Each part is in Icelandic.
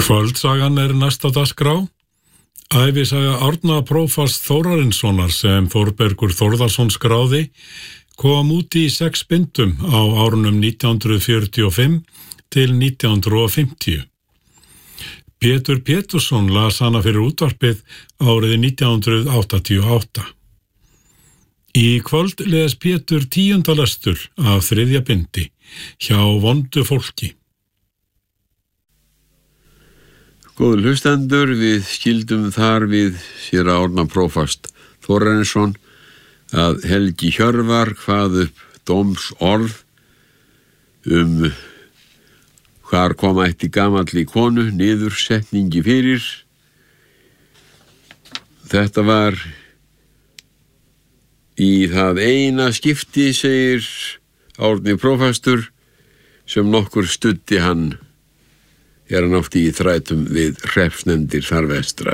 Kvöldsagan næst á dagskrá. Ævisaga Árna prófasts Þórarinssonar sem Þórbergur Þórðarson skráði kom út í 6 bindum á árunum 1945 til 1950. Pétur Pétursson las hana fyrir útvarpið árið 1988. Í kvöld les Pétur 10. lestur af 3. bindi hjá vondu fólki. Góðu hlustendur, við skildum þar við séra Árna prófast Þórarinsson að Helgi Hjörvar kvað upp dómsorð hvar kom ætti gamalli konu niðursetningi fyrir. Þetta var í það eina skipti, segir Árni prófastur, sem nokkur studdi hann hann átti í þrætum við hreppsnefndir þar vestra.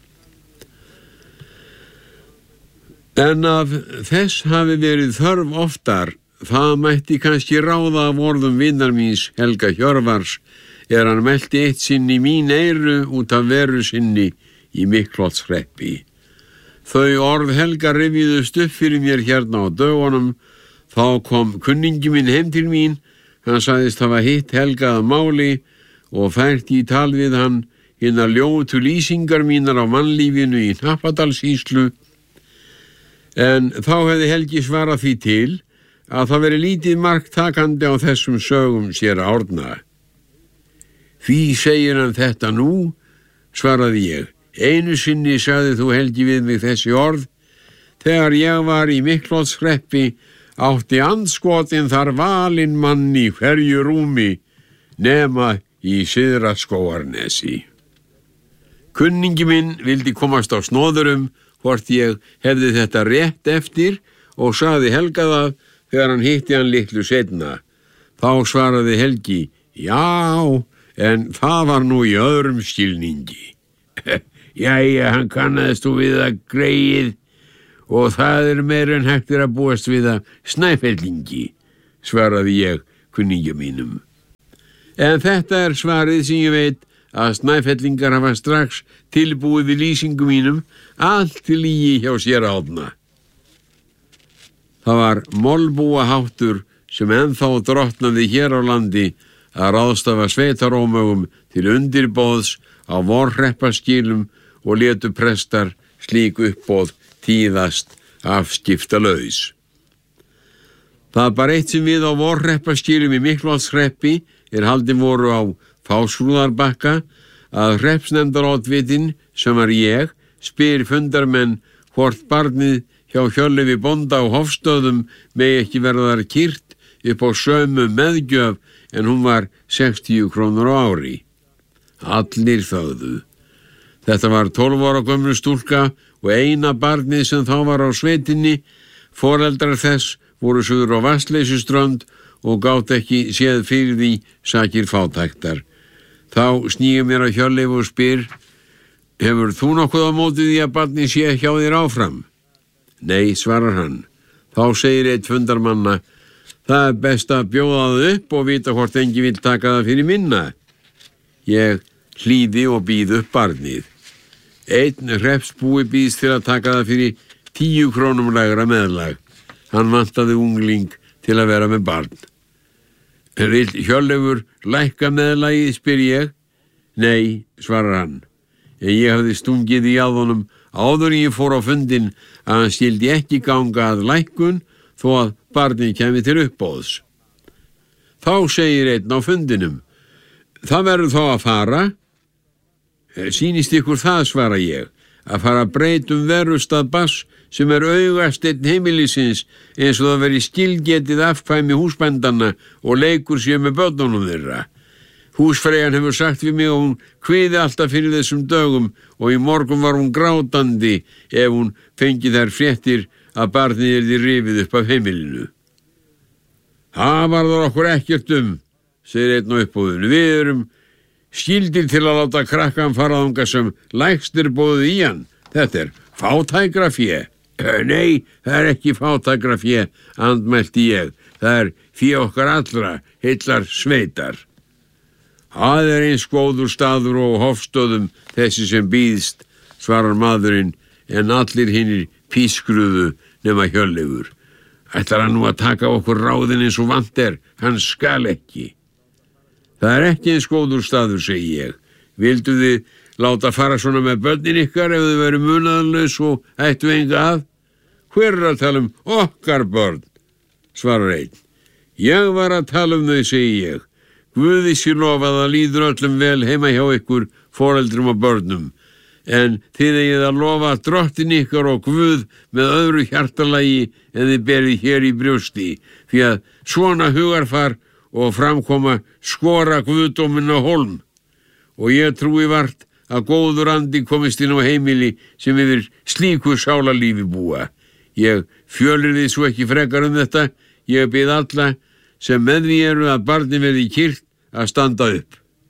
En af þess hafi verið þörf oftar, það mætti kannski ráða af orðum vinar míns Helga Hjörvars, hann melti eitt sinn í mín eyru út af veru sinni í Miklholtshreppi. Þau orð Helga rifjuðust upp fyrir mér hérna á dögunum, þá kom kunningi minn heim til mín, hann sagðist hafa hitt Helga að máli og fært í tal við hann hinar ljótu lýsingar mínar á mannlífinu í Hnappadalssýslu, en þá hefði Helgi svarað því til að það veri lítið marktakandi á þessum sögum séra Árna. Því segir hann þetta nú, svaraði ég. Einu sinni sagði þú Helgi við mig þessi orð, þegar ég var í Miklholtshreppi átti andskotin þar valinn mann í hverju rúmi, nema í Syðra Skógarnesi. Kunningi minn vildi komast á snoðurum hvort ég hefði þetta rétt eftir og sagði Helga það þegar hann hitti hann litlu seinna. Þá svaraði Helgi, já, en það var nú í öðrum skilningi. Jæja, hann kannaðist þú við að greið og það meira en hægt að búast við að Snæfellingi, svaraði ég kunningi mínum. En þetta svarið sem ég veit að Snæfellingar hafa strax tilbúið við lýsingu mínum allt til lygi hjá séra Árna. Það var molbúaháttur sem ennþá drottnaði hér á landi að ráðstafa sveitarómögum til undirboðs á vorhreppaskilum og létu prestar slík uppboð tíðast afskiptalaus. Það bara eitt sem við á vorhreppaskilum í Miklholtshreppi haldin voru á Fáskrúðarbakka að hreppsnefndaroddvitinn, sem var ég, spyr fundarmenn hvort barnið hjá Hjörleifi bónda á Hofstöðum megi ekki verða þar kyrrt upp á sömu meðgjöf en hún var 60 krónur á ári. Allir þögðu. Þetta var 12 ára gömlu stúlka og eina barnið sem þá var á sveitinni. Foreldrar þess voru suður á Vatnsleysuströnd og gátt ekki séð fyrir því sakir fátæktar. Þá snýi mér að Hjörleif og spyr, hefur þú nokkuð á móti því að barnið sé hjá þér áfram? Nei, svarar hann. Þá segir einn fundarmanna, það best að bjóða það upp og vita hvort engi vill taka það fyrir minna. Ég hlýði og býð upp barnið. Einn hreppsbúi býðst til að taka það fyrir 10 krónum lægra meðlag. Hann vantaði ungling til að vera með barn. Vill Hjörleifur lækka meðlagið, spyr ég. Nei, svarar hann. En ég hafði stungið í honum áður en ég fór á fundin að hann skildi ekki ganga að lækkun þó að barnið kæmi til uppboðs. Þá segir einn á fundinum, það verður þá að fara. Sýnist ykkur það, svara ég, að fara breytum verustað bass sem augasteinn heimilisins eins og það veri skilgetið afkvæmi húsbændanna og leikur sér með börnunum þeirra. Húsfreyjan hefur sagt við mig að hún kviði alltaf fyrir þessum dögum og í morgun var hún grátandi ef hún fengi þær fréttir að barnið yrði rifið upp af heimilinu. Það varður okkur ekkert segir einn á uppboðinu. Við erum skildir til að láta krakkan fara þangað sem lægst boðið í hann. Þetta fátækra fé. Nei, það ekki fátækra fé, andmælti ég. Það fé okkar allra, heillar sveitar. Eins góður staður og hofstöðum þessi sem býðst, svarar maðurinn, en allir hinnir pískruðu nema Hjörleifur. Ætlar hann nú að taka okkur ráðin eins og vant hann skal ekki. Það ekki eins góður staður, segi ég. Vildu þið láta fara svona með börnin ykkar ef þið veru munaðarlaus og ættu enga að? Hver að tala okkar börn? Svarar einn. Ég var að tala þau, segi ég. Guði sé lofað að líður öllum vel heima hjá ykkur, foreldrum og börnum. En þið eigið að lofa drottin ykkar og Guð með öðru hjartalagi en þið berið hér í brjósti, því að svona hugarfar og framkoma skora Guðdóminn á hólm. Og ég trúi vart að góður andi komist inn á heimili sem yfir slíku sálarlífi búa. Ég fjölir því svo ekki frekar þetta, ég bið alla sem með því eru að barni verði kyrkt að standa upp.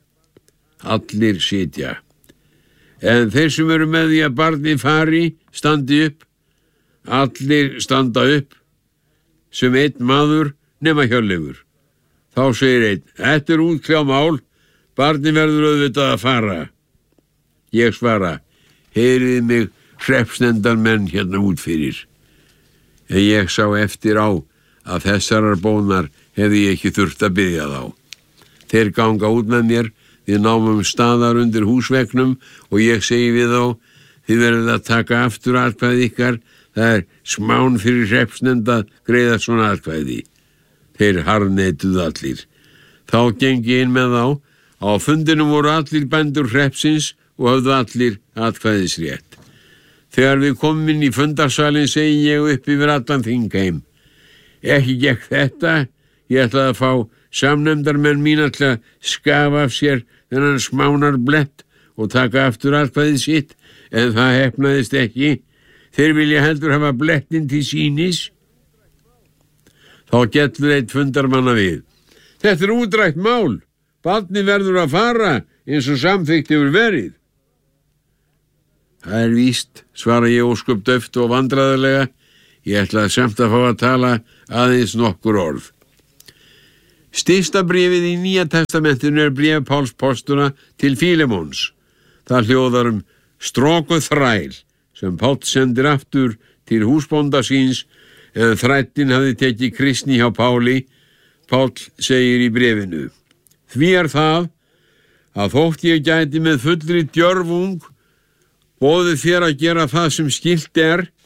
Allir sitja. En þeir sem eru með því að barni fari standi upp. Allir standa upp sem einn maður nema Hjörleifur. Þá segir einn, þetta útkljá mál, barni verður auðvitað að fara. Ég svara, heyriði mig hreppsnefndarmenn hérna út fyrir. En ég sá eftir á að þessarar bónar hefði ég ekki þurft að biðja þá. Þeir ganga út með mér, við námum staðar undir húsvegnum og ég segi við þá, þið verðið að taka aftur atkvæði ykkar, það smán fyrir hreppsnefnd að greiða svona atkvæði. Þeir harðneituðu allir. Þá gengi inn með þá, á fundinum voru allir bændur hreppsins og höfðu allir atkvæðisrétt. Þegar við komum inn í fundarsalinn segi ég upp yfir allan þingheim. Ekki gekk þetta, ég ætlaði að fá samnefndarmenn mína til að skafa af sér þennan smánar blett og taka aftur atkvæðið sitt, en það heppnaðist ekki. Þeir vilja heldur hafa blettin til sínis. Þá gellur einn fundarmanna við. Þetta útrætt mál. Barni verður að fara eins og samþykkt hefur verið. Það víst, svara ég ósköp döft og vandræðarlega. Ég ætlaði samt að fá að tala aðeins nokkur orð. Stysta bréfið í Nýja testamentinu bréf Páls postula til Fílemons. Það hljóðar strokuð þræl sem Páll sendir aftur til húsbónda síns en þrællinn hafði tekið kristni hjá Páli. Páll segir í bréfinu, því það að þótt ég gæti með fullri djörfung boðið þér að gera það sem skylt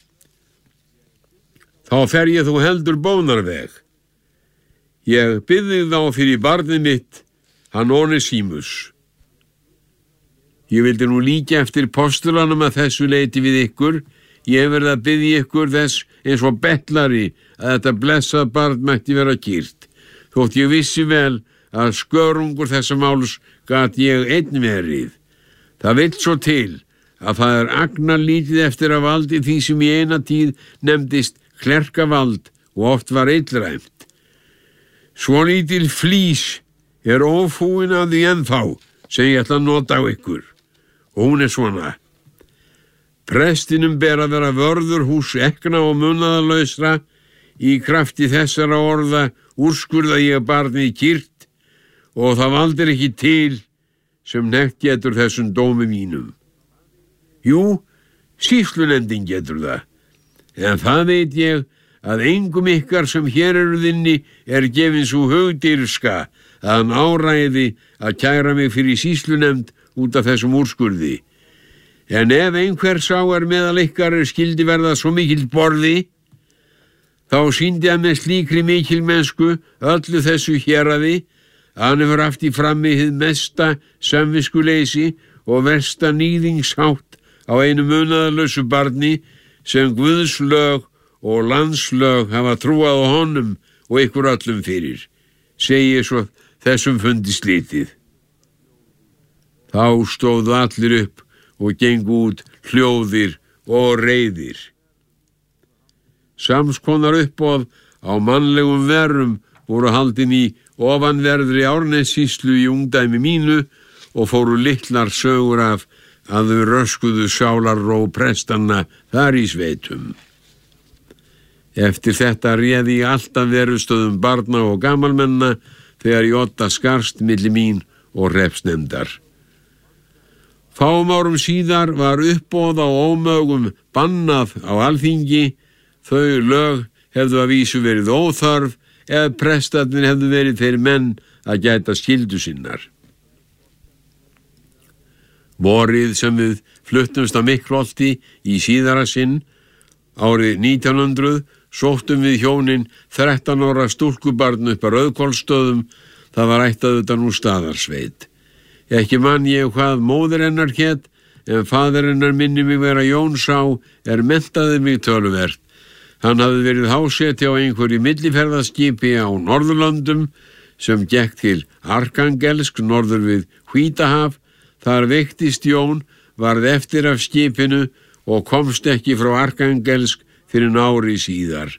þá fer ég þú heldur bónarveg. Ég bið þá fyrir barnið mitt, hann Onesimus. Ég vildi nú líka eftir postulanum að þessu leiti við ykkur. Ég verði að biðja ykkur þess eins og bettlari að þetta blessað barn mætti vera kýrt. Þótt ég vissi vel að skörungur þessa máls gat ég einn verið. Það vill svo til að það agnarlítið eftir að valdi því sem í eina tíð nefndist klerkavald og oft var illræmt. Svo lítil flís ófúin að því ennþá sem ég ætla að nota á ykkur. Og hún svona. Prestinum ber að vera vörður hús ekna og munaðarlausra. Í krafti þessara orða úrskurða ég barnið kýrt og það valdir ekki til sem nekt getur þessum dómi mínum. Jú, sýslunefndin getur það. En það veit ég að engum ykkar sem hér eruð inni gefin svo hugdyrska að hann áræði að kæra mig fyrir sýslunefnd út af þessum úrskurði. En ef einhver sá meðal ykkar skildi verða svo mikill borði, þá sýndi hann með slíkri mikilmennsku öllu þessu héraði að hann hefur haft í frammi hið mesta samviskuleysi og versta níðingshátt á einu munaðarlausu barni sem Guðs lög og landslög hafa trúað á honum og ykkur öllum fyrir. Segi svo þessum fundi slítið. Þá stóðu allir upp og gengu út hljóðir og reiðir. Samskonar uppboð á mannlegum verum voru haldin í ofanverðri Árnessýslu í ungdæmi mínu og fóru litlar sögur af að þau röskuðu sálarró prestanna þar í sveitum. Eftir þetta réði ég alltaf verustöðum barna og gamalmenna þegar ég otta skarst milli mín og hreppsnefndar. Fáum árum síðar var uppboð á ómögum bannað á Alþingi. Þau lög hefðu að vísu verið óþörf ef prestarnir hefðu verið þeir menn að gæta skyldu sinnar. Vorið sem við fluttumst á Miklholti í síðara sinn, árið 1900, sóttum við hjónin 13 ára stúlkubarn upp að Rauðhvolsstöðum. Það var ættað utan úr Staðarsveit. Ekki man ég hvað móðir hennar hét, en faðir hennar minni mig vera Jón sá menntaði mig töluvert. Hann hafði verið háseti á einhverju milliferðaskipi á Norðurlöndum sem gekk til Arkangelsk norður við Hvítahaf. Þar veiktist Jón, varð eftir af skipinu og komst ekki frá Arkangelsk fyrir ári síðar.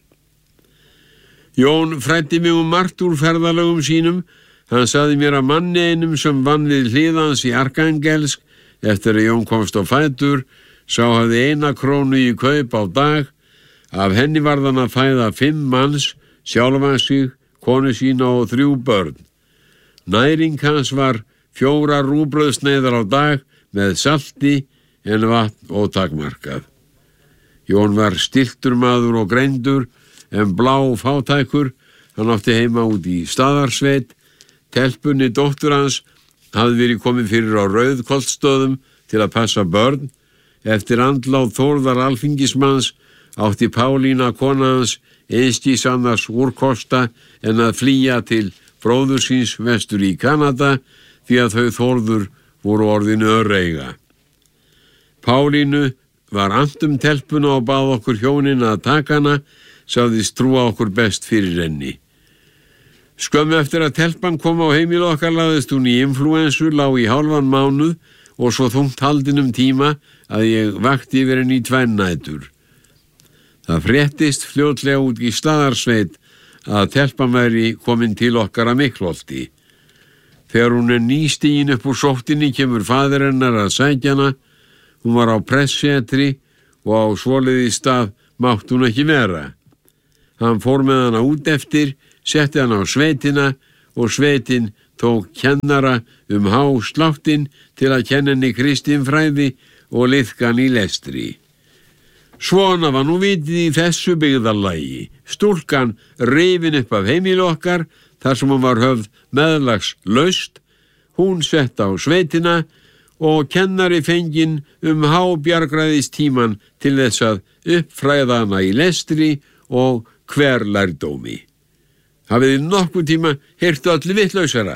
Jón fræddi mig margt úr ferðalögum sínum. Hann sagði mér að manni einum sem vann við hlið hans í Arkangelsk eftir að Jón komst á fætur, sá hafði 1 krónu í kaup á dag. Af henni varð hann að fæða 5 manns, sjálfan sig, konu sína og 3 börn. Næring hans var 4 rúgbrauðsneiðar á dag með salti en vatn og takmarkað. Jón var stiltur maður og greindur en blá fátækur. Hann átti heima út í Staðarsveit. Telpunni dóttur hans hafði verið komin fyrir á Rauðhvolsstöðum til að passa börn. Eftir andlát Þórðar alþingismanns átti Pálína kona hans einskis annars úrkosta en að flýja til bróður síns vestur í Kanada því að þau Þórður voru orðin öreiga. Pálínu var annt telpuna og bað okkur hjónin að taka hana, sagðist trúa okkur best fyrir henni. Skömmu eftir að telpan kom á heimili okkar lagðist hún í inflúensu, lá í hálfan mánuð og svo þungt haldin tíma að ég vakti yfir henni í 2 nætur. Það fréttist fljótlega út í Staðarsveit að telpan væri komin til okkar að Miklholti. Þegar hún nýstigin upp úr sóttinni kemur faðir hennar að sækja hana. Hún var á pressetri og á svoleiðis stað mátt hún ekki vera. Hann fór með hana út eftir, setti hana á sveitina og sveitin tók kennara hásláttinn til að kenna henni kristinfræði og liðka hann í lestri. Svona var nú vitið í þessu byggðarlagi. Stúlkan rifin upp af heimili okkar þar sem hún var höfð meðlags laust. Hún sett á sveitina og kennari fenginn hábjargræðistíman til þess að uppfræða hana í lestri og hverlærdómi. Hafið þið nokkuð tíma heyrtu allir vitlausara?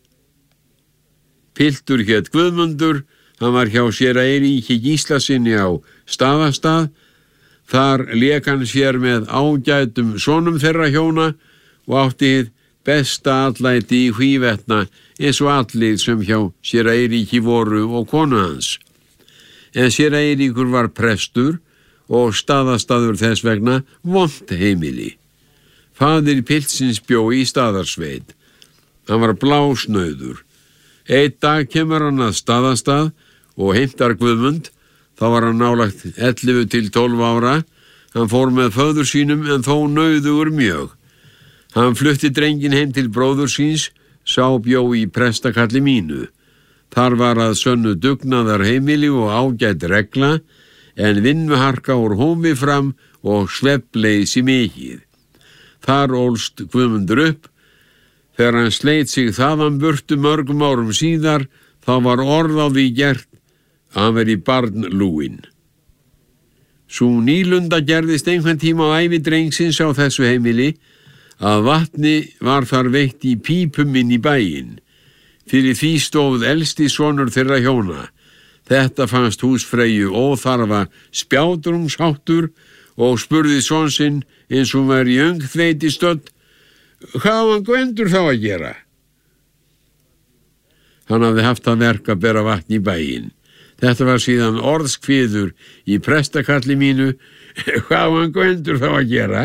Piltur hét Guðmundur, hann var hjá séra Eiríki Gíslasyni á Staðastað. Þar lék hann sér með ágætum sonum þeirra hjóna og átti hið besta allæti í Hvívetna eins og allir sem hjá séra Eiríki voru og konu hans. En séra Eiríkur var prestur og Staðastaður þess vegna vont heimili. Faðir piltsins bjó í Staðarsveit. Hann var blásnauður. Einn dag kemur hann að Staðastað og heimtar Guðmund. Þá var hann nálagt 11 til 12 ára. Hann fór með föður sínum en þó nauðugur mjög. Hann flutti drenginn heim til bróður síns, sá bjó í prestakalli mínu. Þar var að sönnu dugnaðar heimili og ágætt regla, en vinnuharka úr hófi fram og svefnleysi mikið. Þar ólst Guðmundur upp. Þegar hann sleit sig þaðan burtu mörgum árum síðar, þá var orð á því gert að hann veri barnlúinn. Sú nýlunda gerðist einhvern tíma á ævi drengsins á þessu heimili að vatni var þar veitt í pípum inn í bæinn. Fyrir því stóð elsti sonur þeirra hjóna. Þetta fannst húsfreyju óþarfa spjátrungsháttur og spurði son sinn eins og var í öngþveiti stödd: hvað var Gvendur þá að gera? Hann hafði haft að verk að bera vatn í bæinn. Þetta var síðan orðskviður í prestakalli mínu: hvað var Gvendur þá að gera?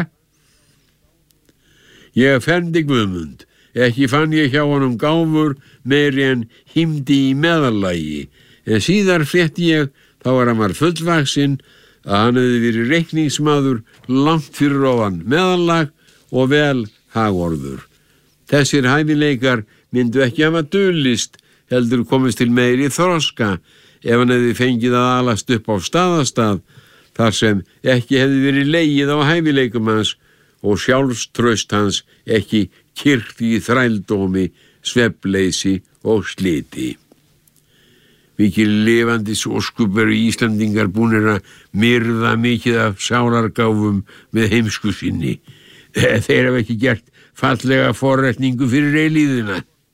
Ég fermdi Guðmund. Ekki fann ég hjá honum gáfur meiri en himdi í meðallagi, en síðar frétti ég, þá var hann fullvaxinn, að hann hefði verið reikningsmaður langt fyrir ofan meðallag og vel hagorður. Þessir hæfileikar myndu ekki hafa dulist heldur komist til meiri þroska ef hann hefði fengið að alast upp á staðastað þar sem ekki hefði verið legið á hæfileikum hans og sjálfstraust hans ekki kyrkt í þrældómi, svefnleysi og sliti. Mikil lifandis óskup eru Íslendingar búnir að myrða mikið af sálargáfum með heimsku sinni. Þeir hafa ekki gert fallega forrétningu fyrir eilíðina.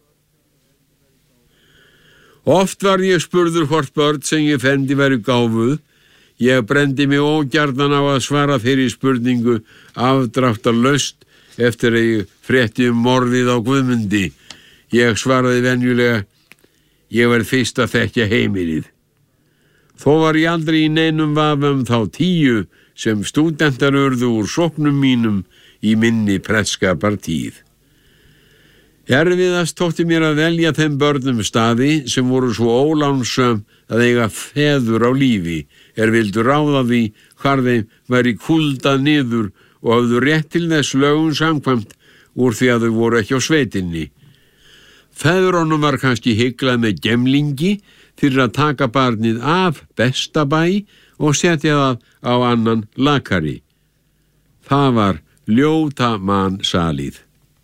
Oft var ég spurður hvort börn sem ég fendi væru gáfuð. Ég brendi mig ógjarnan á að svara þeirri spurningu afdráttarlaust eftir að ég frétti morðið á Guðmundi. Ég svaraði venjulega: ég verð fyrst að þekkja heimilið. Þó var ég aldrei í neinum vafa þá 10 sem stúdentar urðu úr sóknum mínum í minni prestskapartíð. Erfiðast þótti mér að velja þeim börnum staði sem voru svo ólánsöm að eiga feður á lífi, vildu ráða því hvar þeim væri kuldað niður og höfðu rétt til þess lögum samkvæmt úr því að þau voru ekki á sveitinni. Feðrunum var kannski hyglað með gemlingi fyrir að taka barnið af besta bæ og setja það á annan lakari. Það var ljóta mannsalið.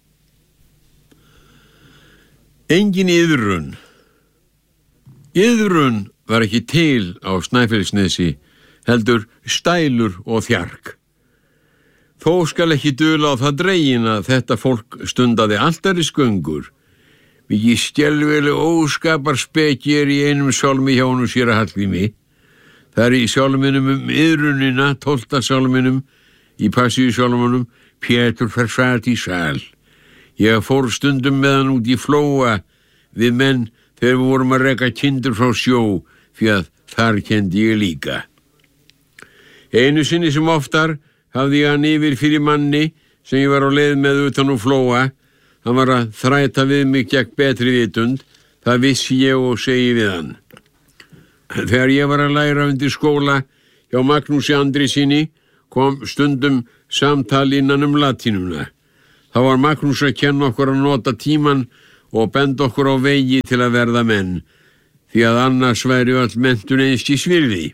Engin iðrun. Iðrun var ekki til á Snæfellsnesi, heldur stælur og þjark. Þó skal ekki dula á það dregin að þetta fólk stundaði altarisgöngur. Mikið skelfileg óskapar speki í einum sálmi hjá honum séra Hallgrími. Það er í sálminum iðrunina, 12. sálminum, í Passíusálmunum, Pétur fer í sal. Ég fór stundum með hann út í Flóa við menn þegar við vorum að reka kindur frá sjó, því að þar kendi ég líka. Einu sinni sem oftar hafði ég hann yfir fyrir manni sem ég var á leið með utan úr Flóa. Hann var að þræta við mig gegn betri vitund, það vissi ég og segi við hann. Þegar ég var að læra undir skóla hjá Magnúsi Andrisinni kom stundum samtal innan latínuna. Þá var Magnús að kenna okkur að nota tíman og benda okkur á vegi til að verða menn, því að annars væri öll menntun eins í svirði.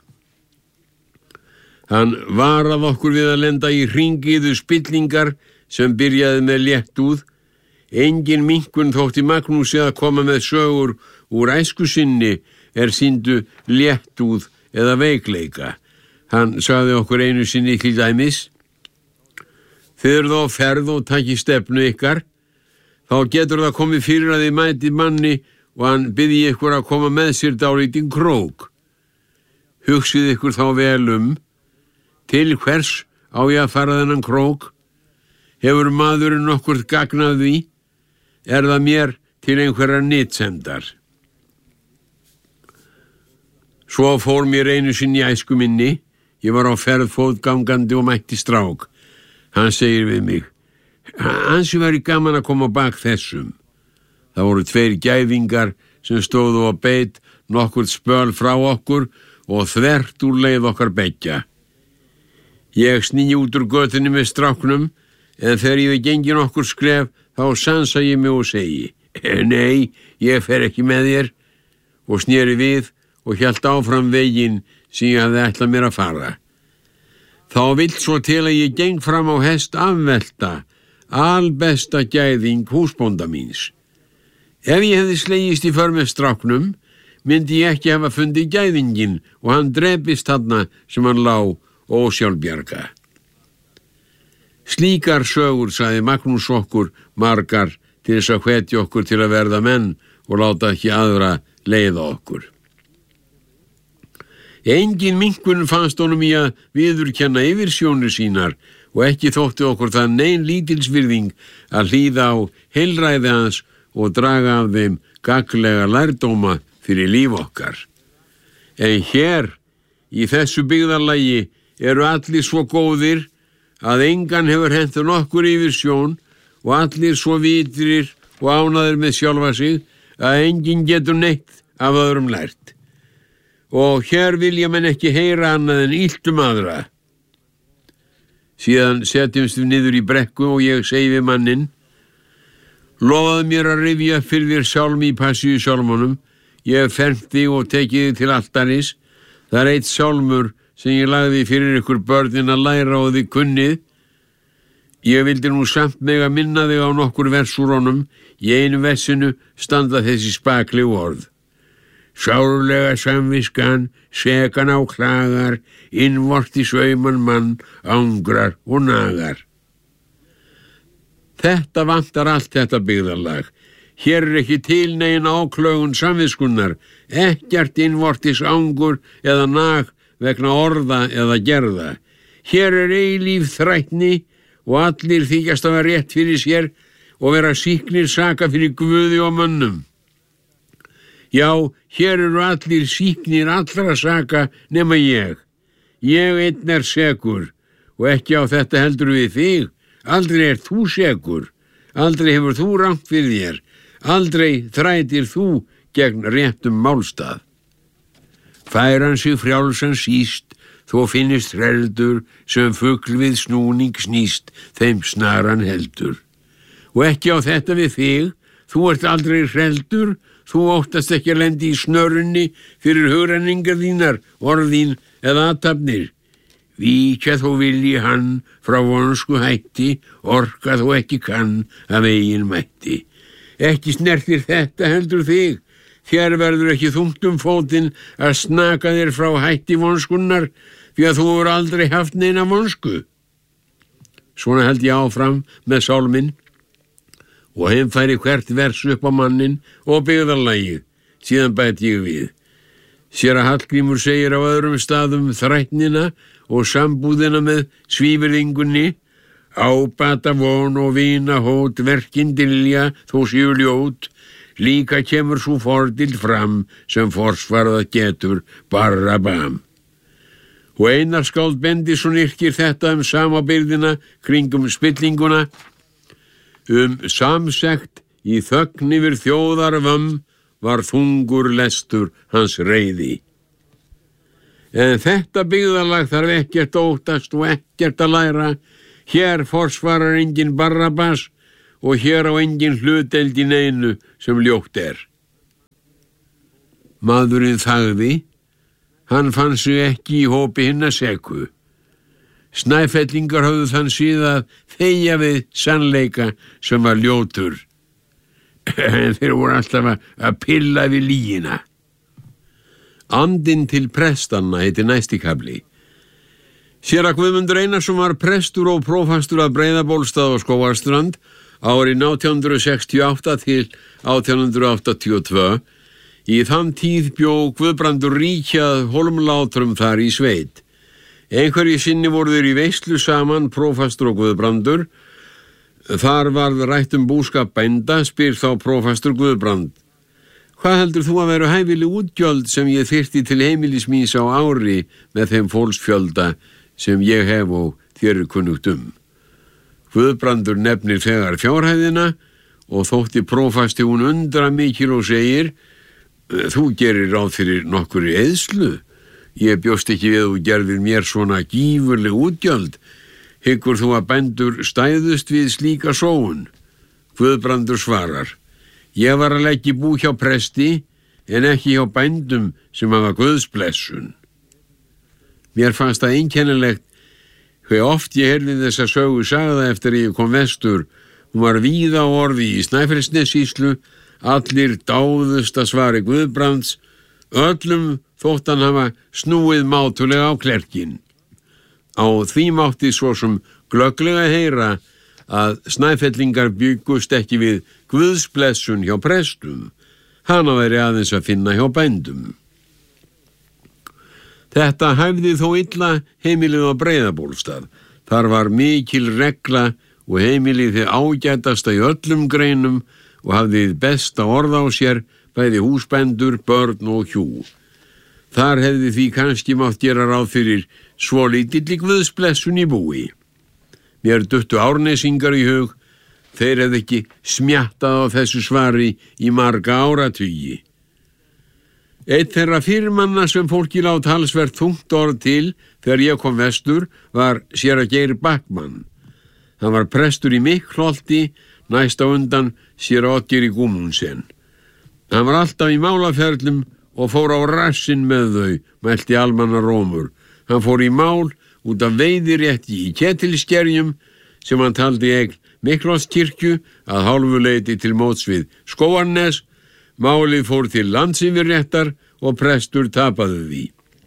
Hann varað okkur við að lenda í hringiðu spillingar sem byrjaði með léttúð. Engin minnkun þótti Magnúsi að koma með sögur úr æsku sinni sýndu léttúð eða veikleika. Hann sagði okkur einu sinni til dæmis: þið eruð á ferð og takið stefnu ykkar, þá getur það komið fyrir að þið mætið manni og hann biðji ykkur að koma með sér dálítinn krók. Hugsið ykkur þá vel til hvers á ég að fara þennan krók? Hefur maðurinn nokkurt gagnað því? Það mér til einhverjar nytsemdar? Svo fór mér einu sinni í æsku minni. Ég var á ferð fótgangandi og mætti strák. Hann segir við mig: ansi væri gaman að koma bak þessum. Það voru 2 gæðingar sem stóðu á beit nokkurt spöl frá okkur og þvert úr leið okkar beggja. Ég sný út úr götunni með stráknum, en þegar ég gengi nokkur skref þá sansa ég mig og segi: nei, ég fer ekki með þér, og sneri við og hélt áfram veginn sem ég hafði ætlað mér að fara. Þá vill svo til að ég geng fram á hest afvelta, albesta gæðing húsbónda míns. Ef ég hefði slegist í för með stráknum, myndi ég ekki hafa fundið gæðingin og hann drepist þarna sem hann lá ósjálfbjarga. Slíkar sögur, sagði Magnús okkur margar, til þess að hvetja okkur til að verða menn og láta ekki aðra leiða okkur. Engin minnkun fannst honum í að viðurkenna yfirsjónir sínar og ekki þótti okkur það nein lítilsvirðing að hlýða á heilræði hans og draga af þeim gagnlega lærdóma fyrir líf okkar. En hér, í þessu byggðarlagi, eru allir svo góðir að engan hefur hentur nokkur yfirsjón og allir svo vitrir og ánaðir með sjálfa sig að enginn getur neitt af öðrum lært. Og hér vilja menn ekki heyra annað en illt aðra. Síðan setjumst við niður í brekku og ég segi við manninn: lofaðu mér að rifja fyrir þér sálmi í Passíusálmunum ég hef fermt þig og tekið þig til altaris. Það eitt sálmur sem ég lagði fyrir ykkur börnin að læra og þið kunnið. Ég vildi nú samt meg að minna þig á nokkur vers úr honum. Í einu versinu standa þessi spaklegu orð. Sárlega samviskan, sekan á klagar, innvorti sveiman mann, angrar og nagar. Þetta vantar allt þetta byggðarlag. Hér ekki til negin áklögun samviskunnar, ekkert innvortis angur eða nag vegna orða eða gerða. Hér eilíf þrætni og allir þykjast að vera rétt fyrir sér og vera sýknir saka fyrir Guði og mönnum. Já, hér eru allir sýknir allra saka nema ég. Ég einn sekur og ekki á þetta heldur við þig. Aldrei þú sekur. Aldrei hefur þú rangt fyrir þér. Aldrei þrætir þú gegn réttum málstað. Fær hann sig frjálsan síst, þó finnist hreldur sem fugl við snúning snýst, þeim snaran heldur. Og ekki á þetta við þig, þú ert aldrei hreldur, þú óttast ekki að lendi í snörunni fyrir hugrenningar þínar, orðín eða athafnir. Víkja þó vilji hann frá vonsku hætti, orka þó ekki kann af eigin mætti. Ekki snertir þetta heldur þig, þér verður ekki þungt fótinn að snaka þér frá hætti vonskunnar, því að þú hefur aldrei haft neina vonsku. Svona held ég áfram með sálminn og heimfæri hvert vers upp á mannin og byggðarlagið, síðan bæti ég við. Séra Hallgrímur segir á öðrum staðum þrætnina og sambúðina með svívirðingunni, ábata von og vina hót verkin dylja þó séu ljót, líka kemur svo fordild fram sem forsvarað getur barra bam. Og Einar skáld Bendisson yrkir þetta samabyrðina kringum spillinguna, samsekt í þögn yfir þjóðarvömm var þungur lestur hans reiði. En þetta byggðarlag þarf ekkert óttast og ekkert að læra. Hér forsvarar engin Barrabas og hér á engin hlutdeild í neinu sem ljótt er. Maðurinn þagði. Hann fann sig ekki í hópi hinna seku. Snæfellingar höfðu þann síðan þegja við sannleika sem var ljótur. En þeir voru alltaf að pilla við lygina. Andinn til prestanna heiti næsti kafli. Séra Guðmundur Einarsson var prestur og prófastur að Breiðabólstað og Skógarstrand árið 1868 til 1882. Í þann tíð bjó Guðbrandur ríkjað hólmlátrum þar í sveit. Einhverju sinni voru þeir í veislu saman, prófastur og Guðbrandur. Þar varð rætt búskap bænda, spyr þá prófastur Guðbrand. Hvað heldur þú að veru hæfileg útgjöld sem ég þyrfti til heimilis míns á ári með þeim fólksfjölda sem ég hef og þér kunnugt Guðbrandur nefnir þegar fjárhæðina og þótti prófasti hún undra mikil og segir: Þú gerir ráð fyrir nokkurri eyðslu. Ég bjóst ekki við þú gerðir mér svona gífurleg útgjöld. Hyggur þú að bændur stæðust við slíka sóun? Guðbrandur svarar: Ég var að leggja bú hjá presti en ekki hjá bændum sem hafa guðsblessun. Mér fannst það einkennilegt hve oft ég heyrði þessa sögu sagða eftir ég kom vestur. Hún var víða á orði í Snæfellsnessýslu, allir dáðust að svari Guðbrands, öllum þótt hann hafa snúið mátulega á klerkin. Á því mátti svo sem glögglega heyra að Snæfellingar byggust ekki við guðsblessun hjá prestum, hana væri aðeins að finna hjá bændum. Þetta hæfði þó illa heimilið á Breiðabólstað. Þar var mikil regla og heimilið þið ágætasta í öllum greinum og hafði besta orð á sér, bæði húsbændur, börn og hjú. Þar hefði því kannski mátt gera ráð fyrir svolítilli guðsblessun í búi. Mér duttu Árnesingar í hug, þeir hefði ekki smjattað á þessu svari í marga áratugi. Eitt þeirra fyrirmanna sem fólki lát talsvert þungt orð til þegar ég kom vestur var séra Geir Backmann. Hann var prestur í Miklholti, næst á undan séra Oddgeiri Gúmundsen. Hann var alltaf í málaferlum og fór á rassinn með þau, mælti almanna Rómur. Hann fór í mál út af veiðirétti í Ketilskerjum sem hann taldi eign Miklóskirkju að hálfu leyti til móts við Skógarnes. Málið fór til landsyfirréttar og prestur tapaði því.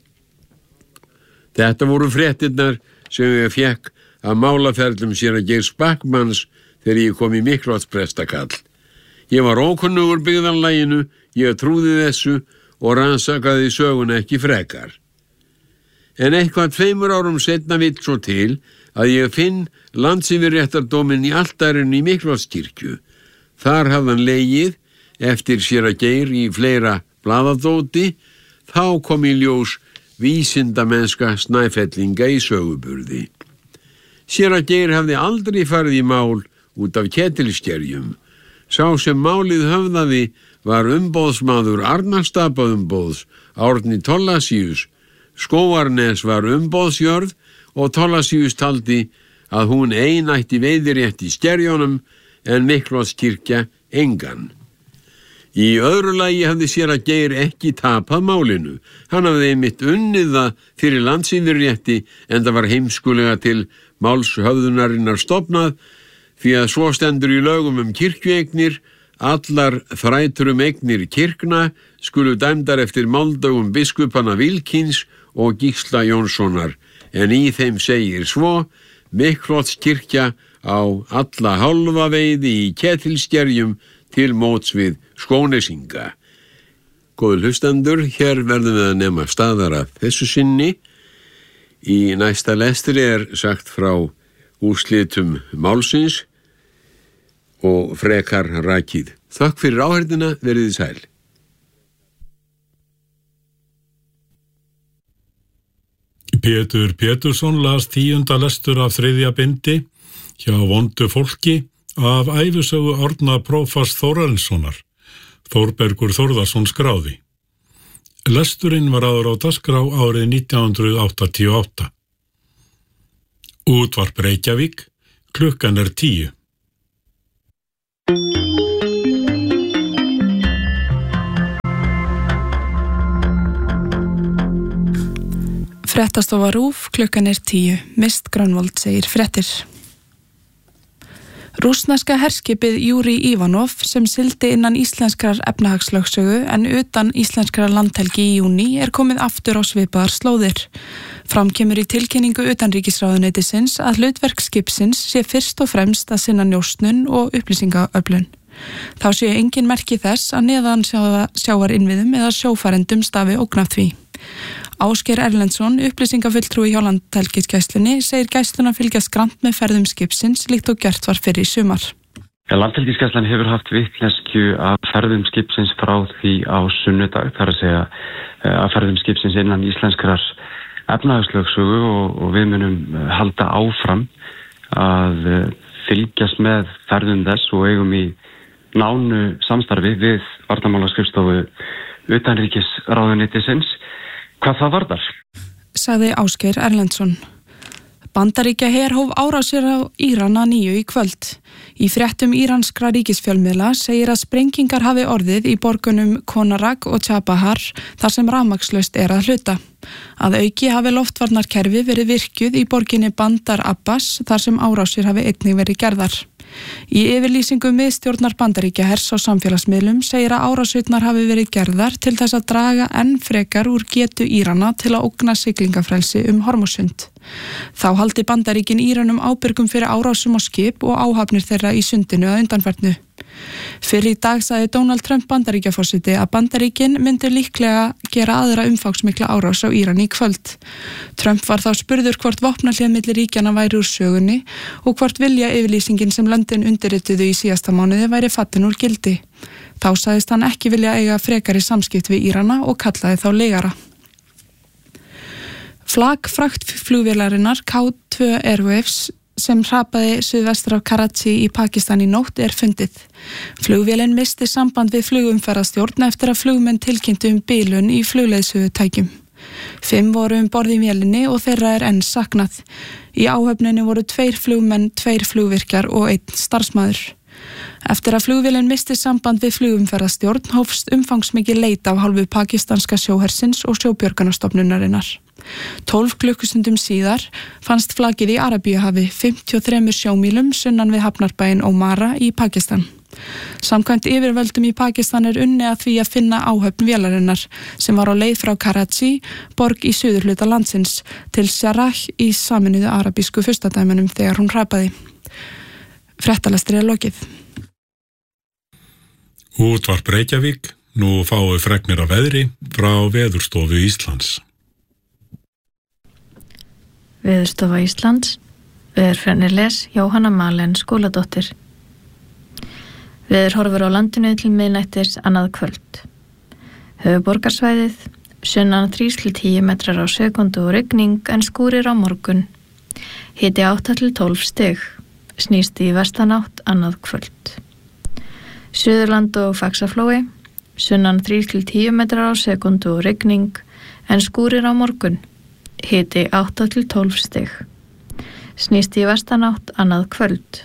Þetta voru fréttirnar sem ég fekk af málaferlum séra Geirs Backmanns þegar ég kom í Miklósprestakall. Ég var ókunnugur byggðarlaginu, ég trúði þessu og rannsakaði söguna ekki frekar. En eitthvað 2 árum seinna vill svo til að ég finn landsyfirréttardóminn í altarinu í Miklóskirkju. Þar hafði hann legið eftir séra Geir í fleira blaðadóti. Þá kom í ljós vísindamennska Snæfellinga í söguburði. Séra Geir hafði aldrei farið í mál út af Ketilskerjum. Sá sem málið höfðaði var umboðsmaður Arnarstapaumboðs, Árni Thorlacius. Skógarnes var umboðsjörð og Thorlacius taldi að hún ein ætti veiðirétt í Skerjónum en Miklóskirkja engan. Í öðru lagi hafði séra Geir ekki tapað málinu. Hann hafði einmitt unnið það fyrir landsyfirrétti en það var heimskulega til málshöfðunarinnar stofnað því að svo stendur í lögum kirkjueignir. Allar þrætur eignir kirkna skulu dæmdar eftir máldögum biskupana Vilkins og Gísla Jónssonar, en í þeim segir svo: Miklóskirkja á alla hálfa veiði í Ketilskerjum til móts við Skónesinga. Góðu hlustendur, hér verðum við að nema staðar af þessu sinni. Í næsta lestri sagt frá úrslitum málsins og frekar rakið. Þakk fyrir áheyrnina, veriði sæl. Pétur Pétursson las 10. lestur af 3. bindi hjá vondu fólki af ævisögu Árna prófasts Þórarinssonar. Þórbergur Þórðarsson skráði. Lesturinn var áður á dagskrá árið 1988. Útvarp Reykjavík, klukkan 10. Fréttastofa RÚV, klukkan 10. Mist Grönvold segir fréttir. Rússneska herskipið Júri Ivanov sem sigldi innan íslenskrar efnahagslögsögu en utan íslenskrar landhelgi í júní komið aftur á svipaðar slóðir. Fram kemur í tilkynningu utanríkisráðuneytisins að hlutverk skipsins sé fyrst og fremst að sinna njósnun og upplýsingaöflun. Þá séu engin merki þess að neðan sjávarinnviðum eða sjófarendum stafi ógn af því. Ásgeir Erlendsson, upplýsingafulltrúi hjá Landhelgisgæslunni, segir gæsluna fylgjast grannt með ferðum skipsins líkt og gert var fyrr í sumar. Landhelgisgæslan hefur haft vitneskju af ferðum skipsins frá því á sunnudag, þar að segja að ferðum skipsins innan íslenskrar efnahagslögsögu og við munum halda áfram að fylgjast með ferðum þess og eigum í nánu samstarfi við varnarmálaskrifstofu utanríkisráðuneytisins hvað það varðar. Sagði Ásgeir Erlendsson. Bandaríkjaher hóf árásir á Íran að nýju í kvöld. Í fréttum íranskra ríkisfjölmiðla segir að sprengingar hafi orðið í borgunum Konarak og Chabahar þar sem rafmagnslaust að hluta. Að auki hafi loftvarnarkerfi verið virkjuð í borginni Bandar Abbas þar sem árásir hafi einnig verið gerðar. Í yfirlýsingu miðstjórnar Bandaríkjahers á samfélagsmiðlum segir að árásirnar hafi verið gerðar til þess að draga enn frekar úr getu Írana til að ógna siglingafrelsi Hormuzsund. Þá haldi Bandaríkin Íranum ábyrgum fyrir árásum á skip og áhafnir þeirra í sundinu að undanfarnu. Fyrr í dag sagði Donald Trump Bandaríkjaforseti að Bandaríkin myndi líklega gera aðra umfangsmikla árás á Íran í kvöld. Trump var þá spurður hvort vopnahlé milli ríkjanna væri úr sögunni og hvort vilja yfirlýsingin sem löndin undirrituðu í síðasta mánuði væri fallin úr gildi. Þá sagðist hann ekki vilja eiga frekari samskipt við Írana og kallaði þá legara. Flak fraktflugvélarinnar K2 Airwaves sem hrapaði suðvestur af Karachi í Pakistan í nótt fundið. Flugvélin misti samband við flugumferðarstjórn eftir að flugmenn tilkynntu bilun í flugleiðsögutækjum. 5 voru borð í vélinni og þeirra enn saknað. Í áhöfninni voru 2 flugmenn, 2 flugvirkjar og 1 starfsmaður. Eftir að flugvélin misti samband við flugumferðarstjórn hófst umfangsmikil leit af hálfu pakistanska sjóhersins og sjóbjörgunarstofnunarinnar. 12 klukkustundum síðar fannst flakið í Arabíuhafi 53 sjómílum sunnan við hafnarbæinn Omara í Pakistan. Samkvæmt yfirvöldum í Pakistan unnið að því að finna áhöfn vélarinnar sem var á leið frá Karachi, borg í suðurhluta landsins, til Sharjah í Sameinuðu arabísku furstadæmunum þegar hún hrapaði. Fréttalestri lokið. Útvarp Reykjavík, nú fáum við fregnir af veðri frá Veðurstofu Íslands. Veðurstofa Íslands, veðurfræðinir les Jóhanna Malen Skúladóttir. Veðurhorfur á landinu til miðnættis annað kvöld. Höfuðborgarsvæðið, sunnan 3-10 metrar á sekúndu og rigning en skúrir á morgun. Hiti 8-12 stig, snýst í vestanátt annað kvöld. Suðurland og Faxaflói, sunnan 3-10 metrar á sekúndu og rigning en skúrir á morgun. Hiti 8-12 stig, snýst í vestanátt annað kvöld.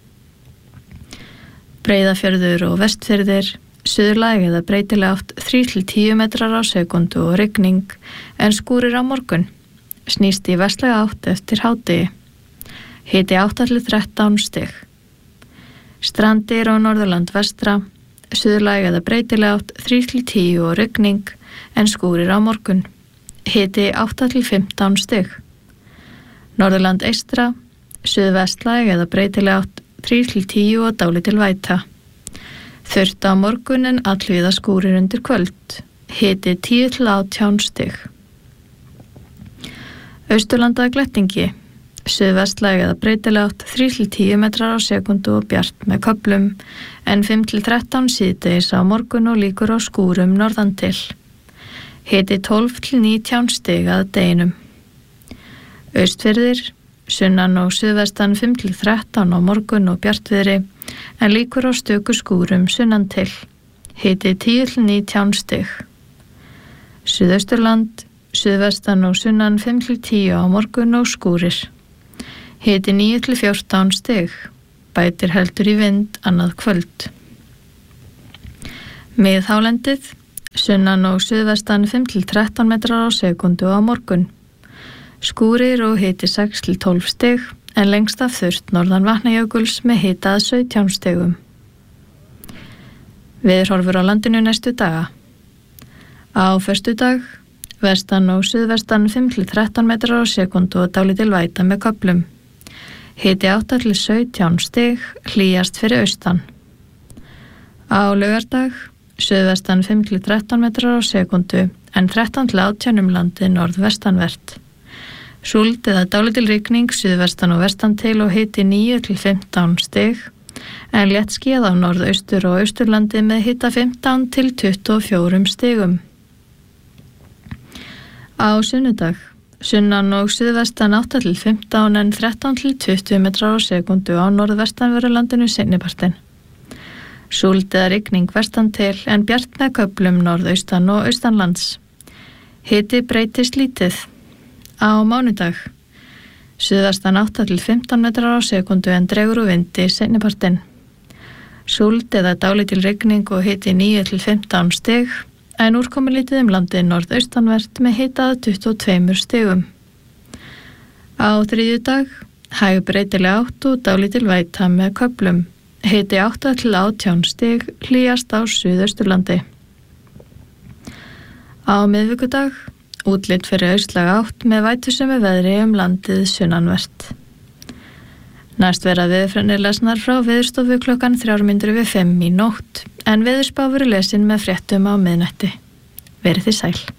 Breiðafjörður og Vestfjörðir, suðurlæg eða breytileg átt 3-10 metrar á sekúndu og rigning en skúrir á morgun. Snýst í vestlæga átt eftir hádegi. Hiti 8-13 stig. Strandir og Norðurland vestra, suðurlæg eða breytileg átt 3-10 og rigning en skúrir á morgun. Hiti 8-15 stig. Norðurland eystra, suðvestlæg eða breytileg átt 3-10 og dálítil væta. Þurrt á morgun en allvíða skúrir undir kvöld. Hiti 10-18 stig. Austurlanda glettingi, suðvestlæg eða breytileg átt 3-10 metrar á sekúndu og bjart með köflum en 5-13 síðdegis á morgun og líkur á skúrum norðan til. Hiti 12-19 stig að deginum. Austfirðir, sunnan og suðvestan 5-13 á morgun og bjartviðri en líkur á stöku skúrum sunnan til. Hiti 10-19 stig. Suðausturland, suðvestan og sunnan 5-10 á morgun og skúrir. Hiti 9-14 stig. Bætir heldur í vind annað kvöld. Miðhálendið, sunnan og suðvestan 5-13 metrar á sekúndu á morgun. Skúrir og hiti 6-12 stig en lengst af þurrt norðan Vatnajökuls með hita að 17 stigum. Veðurhorfur á landinu næstu daga. Á föstudag, vestan og suðvestan 5-13 metrar á sekúndu og dálítil væta með köflum. Hiti 8-17 stig, hlýjast fyrir austan. Á laugardag, suðvestan 5-13 metrar á sekúndu en 13-18 landið norðvestanvert. Súld eða dálítil rigning suðvestan og vestan til og hiti 9-15 stig en létt skíðað á norðaustur og austurlandi með hita 15-24 stigum. Á sunnudag, sunnan og suðvestan 8-15 en 13-20 metrar á sekúndu á norðvestanverðu landinu seinnipartinn. Súld eða rigning vestan til en bjart með köflum norðaustan og austanlands. Hiti breytist lítið. Á mánudag, suðvestan 8-15 metrar á sekúndu en dregur úr vindi seinnipartinn. Súld eða dálítil rigning og hiti 9-15 stig en úrkomulítið landið norðaustanvert með hita 22 stigum. Á þriðjudag, hæg breytileg átt og dálítil væta með köflum. Hiti 8-18 stig, hlýjast á suðausturlandi. Á miðvikudag, útlit fyrir austlæga átt með vætusömu veðri landið sunnanvert. Næst verða veðurfræðinir lesnar frá Veðurstofu klukkan 4:05 í nótt en veðurspá verður lesin með fréttum á miðnætti. Verið þið sæl.